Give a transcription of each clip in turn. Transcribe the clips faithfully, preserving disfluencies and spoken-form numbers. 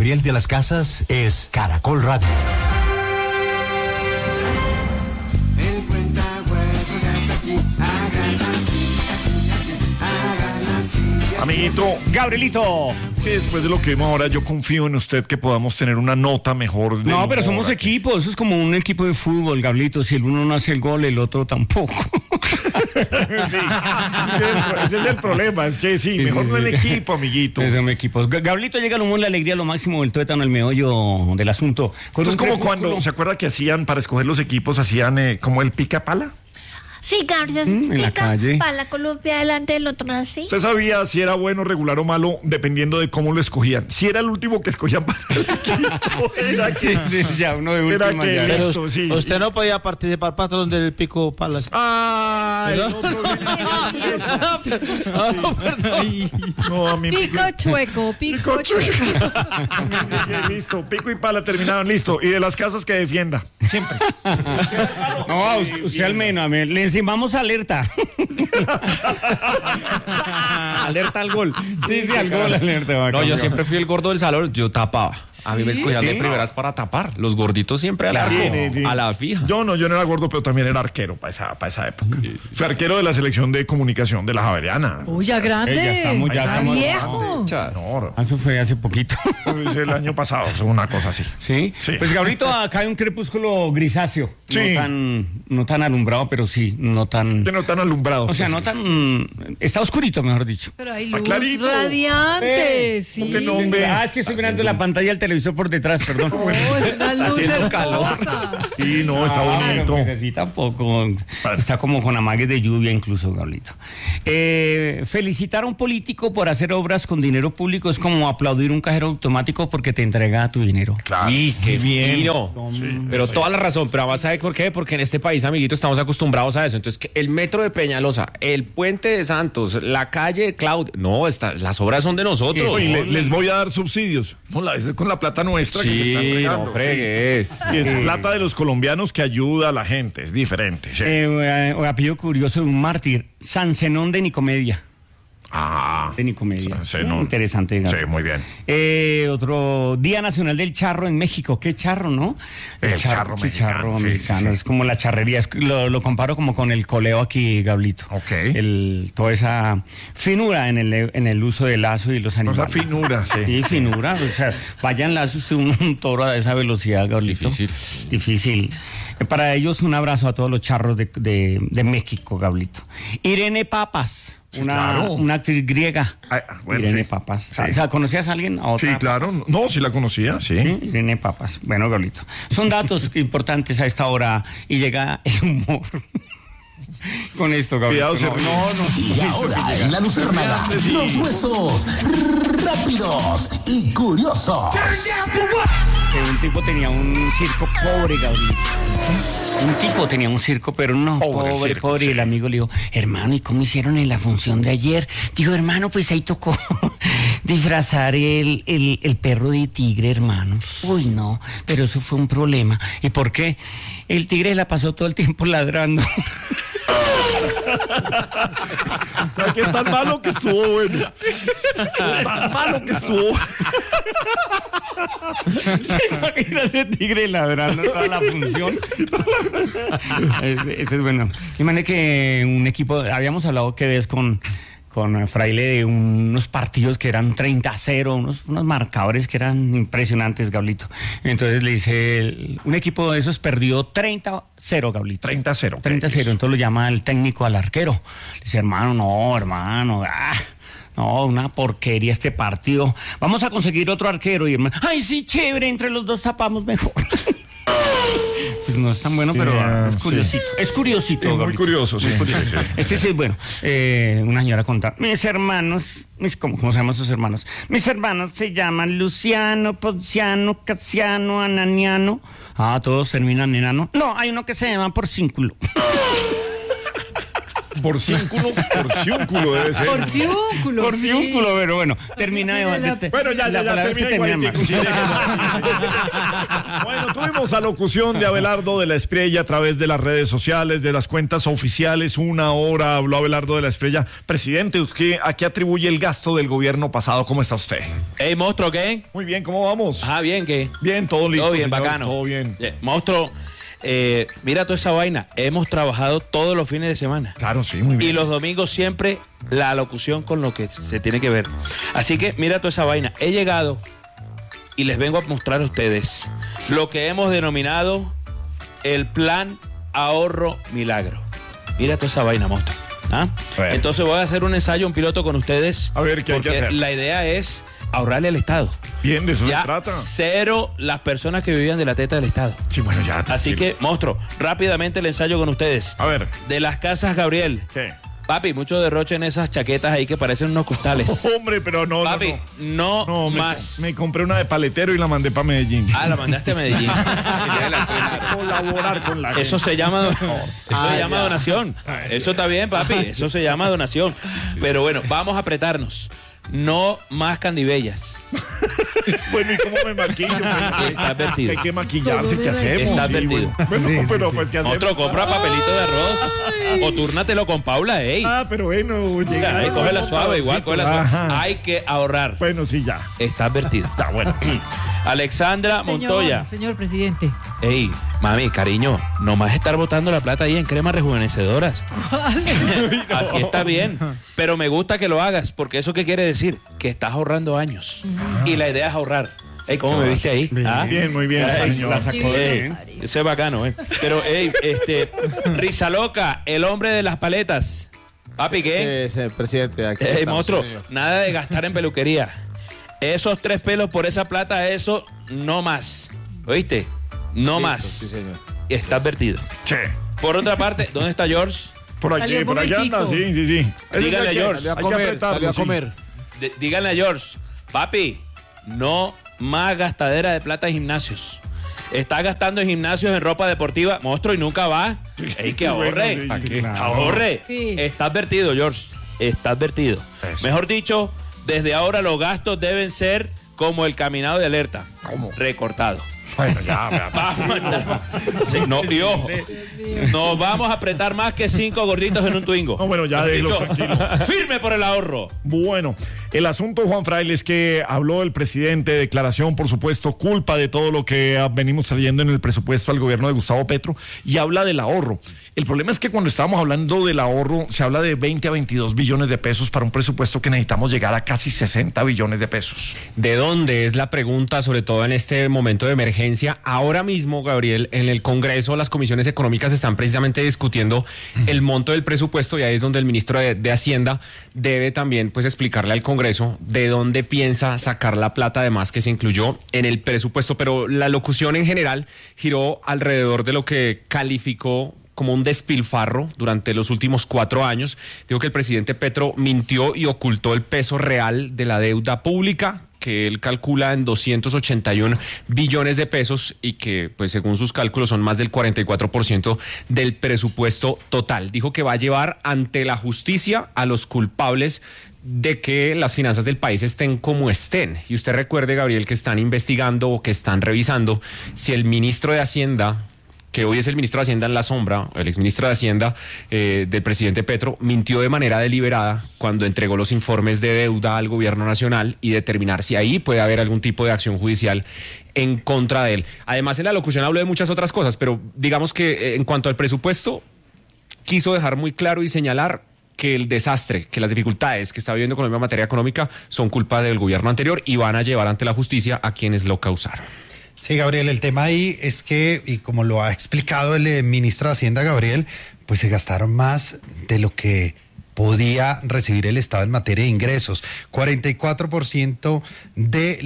Gabriel de las Casas es Caracol Radio. El cuentahuesos ya está aquí. Háganlo así, así, así. Háganlo así, así. Amiguito Gabrielito. que después de lo que vimos ahora, yo confío en usted que podamos tener una nota mejor. De No, pero somos aquí. equipo, eso es como un equipo de fútbol, Gabrielito. Si el uno no hace el gol, el otro tampoco. Sí, ese es el problema, es que sí, mejor sí, no sí. en equipo, amiguito. Es un equipo. Gabrielito llega al humor, la alegría, lo máximo, el tuétano, el meollo del asunto. Con Eso es un como crepúsculo. cuando, ¿se acuerda que hacían, para escoger los equipos, hacían eh, como el pica pala? Sí, Gabriel, Mm, en la pica calle. para la columpia delante del otro así. Usted sabía si era bueno, regular o malo, dependiendo de cómo lo escogían. Si era el último que escogían para el equipo, era que, Sí, sí, ya uno de era última que ya. listo, Pero sí. usted no podía participar, patrón, del pico palas. Ah, el ¿Verdad? otro viene- No, a mí Pico chueco, pico Pico chueco. chueco. Listo, pico y pala terminaron, listo. Y de las casas que defienda, siempre. No, usted, usted al menos, a mí, le encimamos alerta. Alerta al gol. Sí, sí, al gol, alerta. va, No, yo campeón. siempre fui el gordo del salón, yo tapaba. A mí me escogían ¿Sí? de primeras para tapar. Los gorditos siempre al arco, Sí, sí. a la fija. Yo no, yo no era gordo, pero también era arquero para esa, para esa época. Fui arquero de la selección de comunicación de la Javeriana. Uy, ya grande. Eh, ya estamos, ya Está estamos viejo. Chas. No, Ah, eso fue hace poquito. es el año pasado, es una cosa así. ¿Sí? Sí. Pues Gabrielito, acá hay un crepúsculo grisáceo. Sí. No tan, no tan alumbrado, pero sí, no tan... Que no tan alumbrado. O sea, no tan... Está oscurito, mejor dicho. Pero hay Está luz clarito. radiante, sí. ¿Por qué no, hombre? Ah, es que estoy mirando la pantalla del televisor por detrás, perdón. Oh, es una luz haciendo calor. hermosa. Sí, no, está Ah, pero bonito. pues así tampoco. Está como con amagues de lluvia incluso, Gabrielito. Eh, felicitar a un político por hacer obras con dinero público es como aplaudir un cajero automático porque te entrega tu dinero. Claro. Sí, qué bien. fino. Pero toda la razón. Pero además, ¿sabe por qué? Porque en este país, amiguito, estamos acostumbrados a eso. Entonces, que el metro de Peñalosa, el puente de Santos, la calle de Claudia. No, está, las obras son de nosotros. Oye, le- les voy a dar subsidios. No, la es con la plata nuestra que se está Sí, entregando. no fregues. Y es plata de los colombianos que ayuda a la gente, es diferente. sí. Eh, eh, apellido curioso de un mártir, San Zenón de Nicomedia. Ah, De Nicomedia. San Zenón. Interesante. Gabriel. sí, muy bien. Eh, otro Día Nacional del Charro en México. ¿Qué charro, no? El charro sí, mexicano, charro sí, sí, mexicano. sí. Es como la charrería. Es- lo, lo comparo como con el coleo aquí, Gablito. Ok. El, toda esa finura en el, en el uso del lazo y los Esa animales. finura, sí. Sí, finura. O sea, vaya en lazo usted un, un toro a esa velocidad, Gablito. Difícil. Difícil. Eh, Para ellos, un abrazo a todos los charros de, de, de México, Gablito. Irene Papas. Una, claro. una actriz griega. Ah, bueno, Irene sí. Papas. Sí. O sea, ¿conocías a alguien? A otra Sí, claro. Papas? No, sí la conocía, sí. Sí, Irene Papas. Bueno, Gablito. Son datos importantes a esta hora y llega el humor. Con esto, Gablito. Cuidado, No, se- no, no. Y ahora en la Lucernaga, los huesos rápidos y curiosos. Que un tipo tenía un circo pobre, Gablito. Un tipo tenía un circo, pero no, Pobre pobre, circo, pobre. sí. Y el amigo le dijo, hermano, ¿y cómo hicieron en la función de ayer? Dijo, hermano, pues ahí tocó disfrazar el, el, el perro de tigre, hermano. Uy, no, pero eso fue un problema. ¿Y por qué? El tigre la pasó todo el tiempo ladrando. O sea, que es tan malo que estuvo bueno. Tan malo que estuvo. ¿Se imagina ese tigre ladrando toda la función? Este, este es bueno. Imagínate que un equipo, habíamos hablado que ves con, con Fraile de unos partidos que eran treinta a cero, unos, unos marcadores que eran impresionantes, Gablito. Entonces le dice, el- un equipo de esos perdió treinta a cero, Gablito. treinta a cero. treinta a cero, entonces lo llama el técnico al arquero. Le dice, hermano, no, hermano, ah, no, una porquería este partido. Vamos a conseguir otro arquero. Y hermano, ay, sí, chévere, entre los dos tapamos mejor. Pues no es tan bueno, Sí, pero ah, es curiosito. sí. Es curiosito. Sí, muy Gablito. curioso, sí. Muy Sí, sí. Este sí es bueno. Eh, una señora conta. Mis hermanos, mis, ¿cómo, ¿cómo se llaman sus hermanos? Mis hermanos se llaman Luciano, Ponciano, Casiano, Ananiano. Ah, todos terminan en ano. No, hay uno que se llama Porcínculo. Por ciúnculo, por ciúnculo debe ser. Por ciúnculo. Por sí. ciúnculo, pero bueno, termina de, de- de- Bueno, ya, ya, la ya, palabra es que termina termina igualitico, sí, déjelo. Bueno, tuvimos alocución de Abelardo de la Espriella a través de las redes sociales, de las cuentas oficiales. Una hora habló Abelardo de la Espriella. Presidente, ¿usted a qué atribuye el gasto del gobierno pasado? ¿Cómo está usted? Ey, monstruo, ¿qué? Muy bien, ¿cómo vamos? Ah, bien, ¿qué? Bien, todo listo. Todo bien, señor, bacano. Todo bien. Eh, monstruo, eh, mira toda esa vaina. Hemos trabajado todos los fines de semana. Claro, sí, muy bien. Y los domingos siempre la locución con lo que se tiene que ver. Así que mira toda esa vaina. He llegado y les vengo a mostrar a ustedes lo que hemos denominado el plan ahorro milagro. Mira toda esa vaina, monstruo. ¿Ah? Bueno. Entonces voy a hacer un ensayo, un piloto con ustedes. A ver, ¿qué hay que porque hacer? la idea es ahorrarle al Estado. Bien, de eso Ya se trata. cero las personas que vivían de la teta del Estado. Sí, bueno, ya. Así tranquilo. que, monstruo, rápidamente el ensayo con ustedes. A ver. De las casas Gabriel. ¿Qué? Papi, mucho derroche en esas chaquetas ahí que parecen unos costales. Hombre, pero no, Papi, no, no, no. No, me- más. Me, compré una de paletero y la mandé para Medellín. Ah, la mandaste a Medellín. Colaborar con la Eso se llama, eso Ah, se llama ya. donación. Eso está bien, papi. Eso se llama donación. Pero bueno, vamos a apretarnos. No más candibellas. Bueno, ¿y cómo me maquillo? Está advertido. Hay que maquillarse, ¿qué hacemos? Está Sí, advertido. bueno. Bueno, Sí, sí, pero sí. pues, ¿qué hacemos? Otro, compra papelito de arroz. O túrnatelo con Paula, ey. Ah, pero bueno, llega. Ahí, cógela suave, igual, cógela suave. Ajá. Hay que ahorrar. Bueno, sí, ya. Está advertido. Está bueno. Alexandra Montoya. Señor, señor presidente. Ey, mami, cariño, nomás estar botando la plata ahí en cremas rejuvenecedoras. Así está bien. Pero me gusta que lo hagas, porque eso qué quiere decir? Que estás ahorrando años. Y la idea es ahorrar. Ey, ¿cómo me viste ahí? ¿Ah? Bien, muy bien, Ey, señor. la sacó de Ey, bien. ese es bacano, eh. Pero, ey, este, Risa Loca, el hombre de las paletas. Papi, ¿qué? Sí, sí, presidente. Aquí Ey, estamos, monstruo, señor. nada de gastar en peluquería. Esos tres pelos por esa plata, eso no más. ¿Oíste? No Listo, más. Sí, señor. Está advertido. Che. Por otra parte, ¿dónde está George? Por aquí, Salió un por aquí anda, momentico. sí, sí, sí. Eso Dígale hay a que- George. Salió a hay que comer, apretarlo, salió a sí. comer. D- díganle a George, papi, no más gastadera de plata en gimnasios. Está gastando en gimnasios en ropa deportiva, monstruo, y nunca va. Ey, que ahorre. Bueno, sí, claro. Ahorre. Sí. Está advertido, George. Está advertido. Eso. Mejor dicho, desde ahora los gastos deben ser como el caminado de alerta. ¿Cómo? Recortado. Bueno, ya, ya. Vamos, sí, no, y ojo, nos vamos a apretar más que cinco gorditos en un Twingo. No, bueno, ya Mejor déjelo dicho, tranquilo. firme por el ahorro. Bueno, el asunto, Juan Fraile, es que habló el presidente, declaración, por supuesto, culpa de todo lo que ah, venimos trayendo en el presupuesto al gobierno de Gustavo Petro, y habla del ahorro. El problema es que cuando estábamos hablando del ahorro, se habla de veinte a veintidós billones de pesos para un presupuesto que necesitamos llegar a casi sesenta billones de pesos. ¿De dónde es la pregunta, sobre todo en este momento de emergencia? Ahora mismo, Gabriel, en el Congreso las comisiones económicas están precisamente discutiendo el monto del presupuesto, y ahí es donde el ministro de, de Hacienda debe también pues explicarle al Congreso de dónde piensa sacar la plata además que se incluyó en el presupuesto. Pero la locución en general giró alrededor de lo que calificó como un despilfarro durante los últimos cuatro años. Digo que el presidente Petro mintió y ocultó el peso real de la deuda pública, que él calcula en doscientos ochenta y un billones de pesos, y que pues según sus cálculos son más del cuarenta y cuatro por ciento del presupuesto total. Dijo que va a llevar ante la justicia a los culpables de que las finanzas del país estén como estén. Y usted recuerde, Gabriel, que están investigando o que están revisando si el ministro de Hacienda, que hoy es el ministro de Hacienda en la sombra, el exministro de Hacienda eh, del presidente Petro, mintió de manera deliberada cuando entregó los informes de deuda al gobierno nacional, y determinar si ahí puede haber algún tipo de acción judicial en contra de él. Además, en la locución habló de muchas otras cosas, pero digamos que eh, en cuanto al presupuesto, quiso dejar muy claro y señalar que el desastre, que las dificultades que está viviendo Colombia en materia económica son culpa del gobierno anterior, y van a llevar ante la justicia a quienes lo causaron. Sí, Gabriel, el tema ahí es que, y como lo ha explicado el eh, ministro de Hacienda, Gabriel, pues se gastaron más de lo que podía recibir el Estado en materia de ingresos. cuarenta y cuatro por ciento de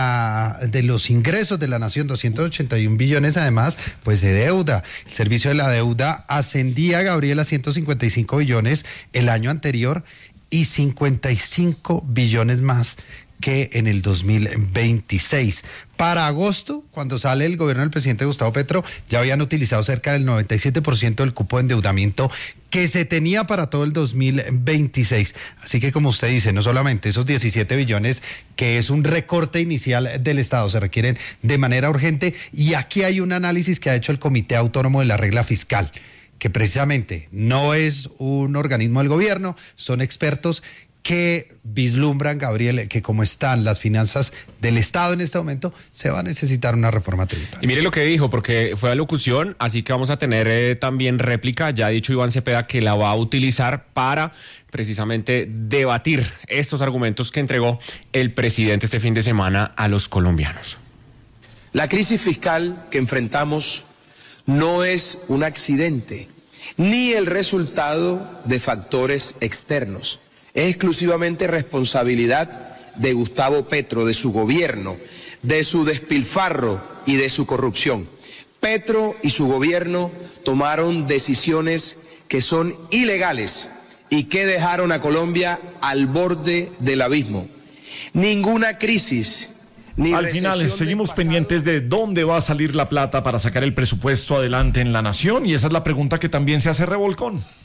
la de los ingresos de la nación, doscientos ochenta y un billones además, pues de deuda. El servicio de la deuda ascendía, Gabriel, a ciento cincuenta y cinco billones el año anterior, y cincuenta y cinco billones más que en el dos mil veintiséis. Para agosto, cuando sale el gobierno del presidente Gustavo Petro, ya habían utilizado cerca del noventa y siete por ciento del cupo de endeudamiento que se tenía para todo el dos mil veintiséis. Así que, como usted dice, no solamente esos diecisiete billones, que es un recorte inicial del Estado, se requieren de manera urgente. Y aquí hay un análisis que ha hecho el Comité Autónomo de la Regla Fiscal, que precisamente no es un organismo del gobierno, son expertos que vislumbran, Gabriel, que como están las finanzas del Estado en este momento, se va a necesitar una reforma tributaria. Y mire lo que dijo, porque fue alocución, así que vamos a tener eh, también réplica. Ya ha dicho Iván Cepeda que la va a utilizar para precisamente debatir estos argumentos que entregó el presidente este fin de semana a los colombianos. La crisis fiscal que enfrentamos no es un accidente, ni el resultado de factores externos. Es exclusivamente responsabilidad de Gustavo Petro, de su gobierno, de su despilfarro y de su corrupción. Petro y su gobierno tomaron decisiones que son ilegales y que dejaron a Colombia al borde del abismo. Ninguna crisis ni Al final, seguimos pendientes de dónde va a salir la plata para sacar el presupuesto adelante en la nación, y esa es la pregunta que también se hace Revolcón.